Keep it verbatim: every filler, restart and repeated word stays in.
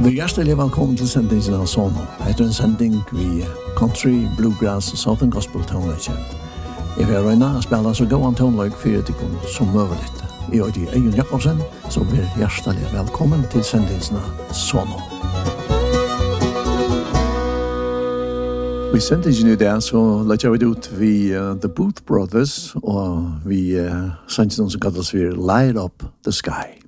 Vi er hjertelig velkommen til sendingen av Sono. Etter en sending vi country, bluegrass og southern gospel tonelage. Jeg vil røyne å spille så gå an tonelage for at jeg som møver litt. Jeg er i Eion Jakobsen, så vi er hjertelig velkommen til sendingen av Sono. Vi sendingen i dag så lette vi ut vi uh, The Booth Brothers og vi uh, sendingen som kalles vi Light Up the Sky.